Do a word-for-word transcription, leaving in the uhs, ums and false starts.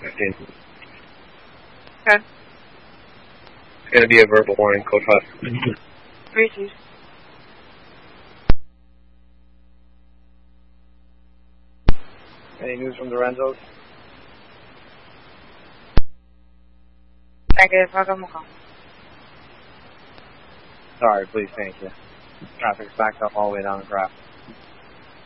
fifteen. Okay. It's going to be a verbal warning, code five. Received. Any news from the Renzos? Negative, how come call? Sorry, please, thank you. Traffic's backed up all the way down the graph.